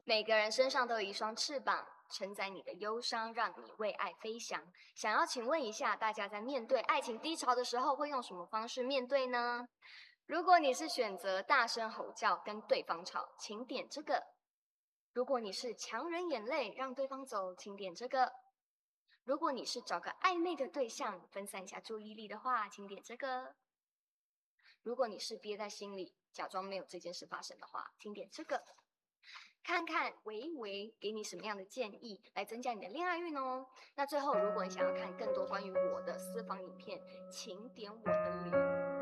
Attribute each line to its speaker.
Speaker 1: 每个人身上都有一双翅膀，承载你的忧伤，让你为爱飞翔。想要请问一下，大家在面对爱情低潮的时候，会用什么方式面对呢？如果你是选择大声吼叫跟对方吵，请点这个；如果你是强忍眼泪让对方走，请点这个；如果你是找个暧昧的对象分散一下注意力的话，请点这个；如果你是憋在心里假装没有这件事发生的话，请点这个。看看维给你什么样的建议，来增加你的恋爱运哦。那最后，如果你想要看更多关于我的私房影片，请点我的脸。